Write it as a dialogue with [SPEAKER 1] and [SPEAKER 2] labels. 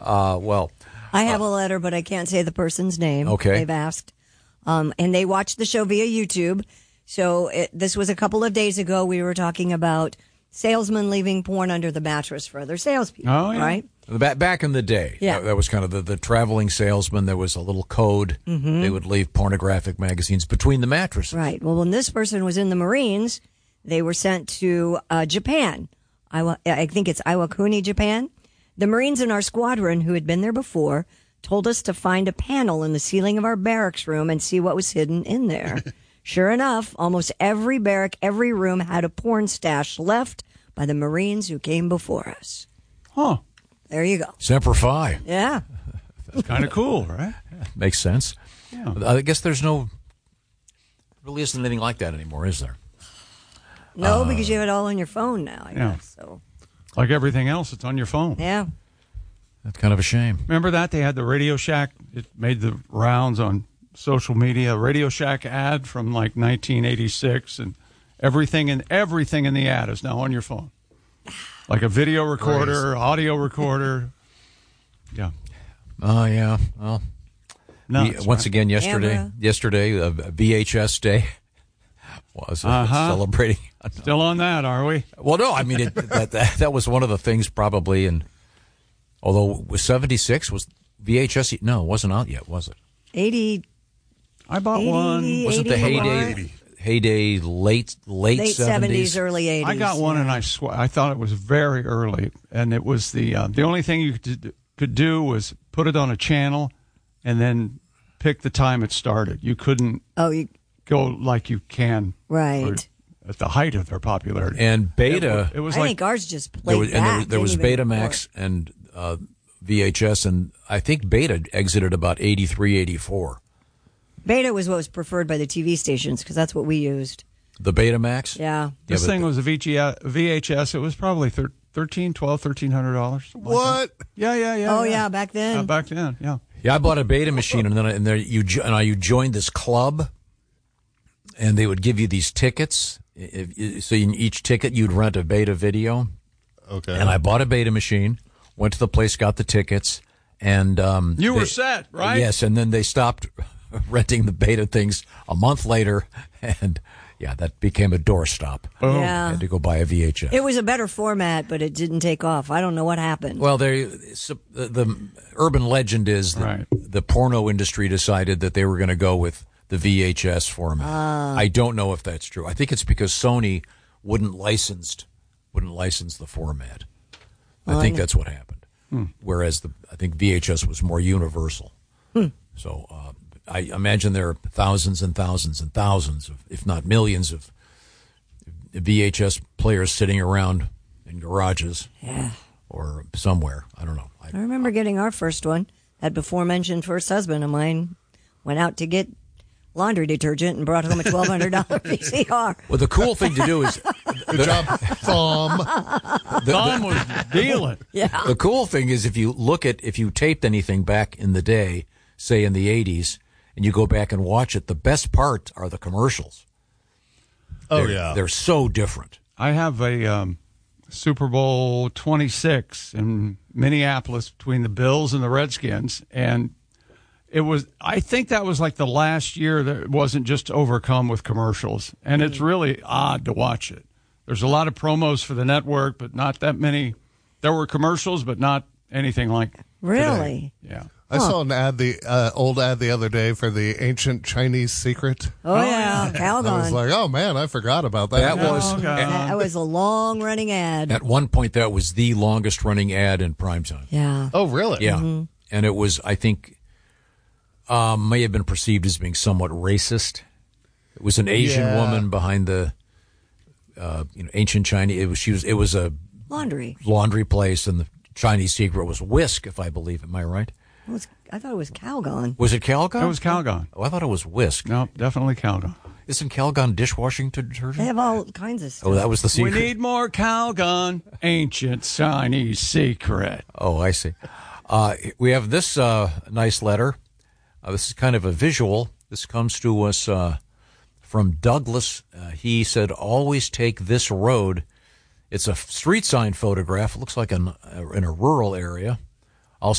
[SPEAKER 1] Well,
[SPEAKER 2] I have a letter, but I can't say the person's name.
[SPEAKER 1] Okay.
[SPEAKER 2] They've asked. And they watched the show via YouTube. So this was a couple of days ago. We were talking about salesmen leaving porn under the mattress for other salespeople.
[SPEAKER 3] Oh, yeah.
[SPEAKER 2] Right?
[SPEAKER 1] back in the day, that was kind of the traveling salesman. There was a little code.
[SPEAKER 2] Mm-hmm.
[SPEAKER 1] They would leave pornographic magazines between the mattresses.
[SPEAKER 2] Right. Well, when this person was in the Marines, they were sent to Japan. I think it's Iwakuni, Japan. The Marines in our squadron, who had been there before, told us to find a panel in the ceiling of our barracks room and see what was hidden in there. Sure enough, almost every barrack, every room had a porn stash left by the Marines who came before us.
[SPEAKER 3] Huh.
[SPEAKER 2] There you go.
[SPEAKER 1] Semper Fi.
[SPEAKER 2] Yeah.
[SPEAKER 3] That's kind of cool, right?
[SPEAKER 1] Makes sense.
[SPEAKER 3] Yeah.
[SPEAKER 1] I guess really isn't anything like that anymore, is there?
[SPEAKER 2] No, because you have it all on your phone now, I guess. So.
[SPEAKER 3] Like everything else, it's on your phone.
[SPEAKER 2] Yeah.
[SPEAKER 1] That's kind of a shame.
[SPEAKER 3] Remember that? They had the Radio Shack. It made the rounds on social media. Radio Shack ad from like 1986, and everything in the ad is now on your phone. Like a video recorder, audio recorder. Yeah.
[SPEAKER 1] Oh, yeah. Well, once again, yesterday, VHS Day was celebrating.
[SPEAKER 3] Still on that, are we?
[SPEAKER 1] Well, no, I mean, that was one of the things probably, although it was 76, was VHS, no, it wasn't out yet, was it?
[SPEAKER 2] 80.
[SPEAKER 3] I bought one.
[SPEAKER 1] Was it the heyday, late 70s?
[SPEAKER 2] Early 80s.
[SPEAKER 3] I got one, and I thought it was very early, and it was the only thing you could do was put it on a channel and then pick the time it started. You couldn't go like you can at the height of their popularity.
[SPEAKER 1] And Beta,
[SPEAKER 2] I think ours just played
[SPEAKER 1] there was Betamax and VHS, and I think Beta exited about 83, 84.
[SPEAKER 2] Beta was what was preferred by the TV stations because that's what we used.
[SPEAKER 1] The Betamax?
[SPEAKER 2] Yeah.
[SPEAKER 3] This thing was a VHS. It was probably $1,300.
[SPEAKER 4] What?
[SPEAKER 3] Like yeah.
[SPEAKER 2] Oh, yeah, back then.
[SPEAKER 3] Back then, yeah.
[SPEAKER 1] Yeah, I bought a Beta machine, and then you joined this club, and they would give you these tickets. So in each ticket, you'd rent a Beta video.
[SPEAKER 4] Okay.
[SPEAKER 1] And I bought a Beta machine, went to the place, got the tickets, and
[SPEAKER 3] you were set, right?
[SPEAKER 1] Yes, and then they stopped renting the Beta things a month later, and that became a doorstop.
[SPEAKER 2] Yeah.
[SPEAKER 1] I had to go buy a VHS.
[SPEAKER 2] It was a better format, but it didn't take off. I don't know what happened.
[SPEAKER 1] Well, the urban legend is that the porno industry decided that they were going to go with the VHS format. I don't know if that's true. I think it's because Sony wouldn't license the format. I think that's what happened. Whereas I think VHS was more universal. So I imagine there are thousands and thousands and thousands of, if not millions of VHS players sitting around in garages or somewhere. I don't know.
[SPEAKER 2] I remember getting our first one. That before-mentioned first husband of mine went out to get laundry detergent and brought home a $1,200 VCR.
[SPEAKER 1] Well, the cool thing to do is...
[SPEAKER 4] Good job, Thom.
[SPEAKER 3] Thom was dealing.
[SPEAKER 2] Yeah.
[SPEAKER 1] The cool thing is if you taped anything back in the day, say in the 80s, and you go back and watch it, the best part are the commercials. They're so different.
[SPEAKER 3] I have a Super Bowl 26 in Minneapolis between the Bills and the Redskins, and I think that was like the last year that it wasn't just overcome with commercials, and it's really odd to watch it. There's a lot of promos for the network, but not that many. There were commercials, but not anything like
[SPEAKER 2] Really?
[SPEAKER 3] Today. Yeah.
[SPEAKER 4] I saw an ad, old ad the other day for the ancient Chinese secret.
[SPEAKER 2] Oh, yeah, Calgon.
[SPEAKER 4] I was like, oh, man, I forgot about that.
[SPEAKER 2] That was a long-running ad.
[SPEAKER 1] At one point, that was the longest-running ad in primetime.
[SPEAKER 2] Yeah.
[SPEAKER 4] Oh, really?
[SPEAKER 1] Yeah. Mm-hmm. And it was, I think, may have been perceived as being somewhat racist. It was an Asian woman behind the ancient Chinese. It was a laundry place, and the Chinese secret was Whisk, if I believe. Am I right?
[SPEAKER 2] I thought it was Calgon.
[SPEAKER 1] Was it Calgon?
[SPEAKER 3] It was Calgon.
[SPEAKER 1] Oh, I thought it was Whisk.
[SPEAKER 3] No, definitely Calgon.
[SPEAKER 1] Isn't Calgon dishwashing detergent?
[SPEAKER 2] They have all kinds of stuff.
[SPEAKER 1] Oh, that was the secret.
[SPEAKER 3] We need more Calgon. Ancient Chinese secret.
[SPEAKER 1] Oh, I see. We have this nice letter. This is kind of a visual. This comes to us from Douglas. He said, always take this road. It's a street sign photograph. It looks like in a rural area.